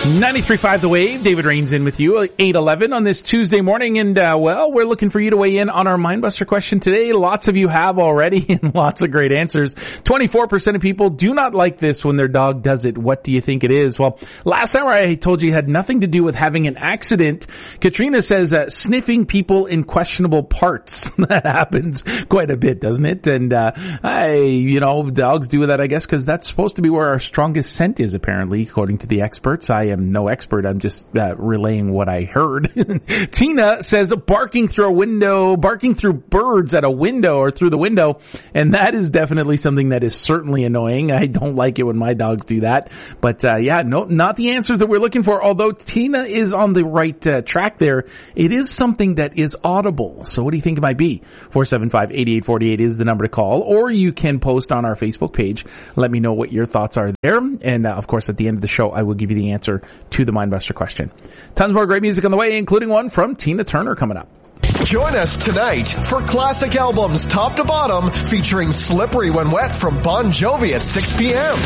93.5 The Wave, David Rains in with you, 8:11 on this Tuesday morning, and we're looking for you to weigh in on our Mindbuster question today. Lots of you have already, and lots of great answers. 24% of people do not like this when their dog does it. What do you think it is? Well, last hour I told you it had nothing to do with having an accident. Katrina says sniffing people in questionable parts. That happens quite a bit, doesn't it? And dogs do that, I guess, because that's supposed to be where our strongest scent is, apparently, according to the experts. I am no expert. I'm just relaying what I heard. Tina says barking through birds at a window or through the window, and that is definitely something that is certainly annoying. I don't like it when my dogs do that. But not the answers that we're looking for. Although Tina is on the right track there, it is something that is audible. So what do you think it might be? 475-8848 is the number to call, or you can post on our Facebook page. Let me know what your thoughts are there. And of course, at the end of the show, I will give you the answer to the Mindbuster question. Tons more great music on the way, including one from Tina Turner coming up. Join us tonight for classic albums top to bottom featuring Slippery When Wet from Bon Jovi at 6 p.m.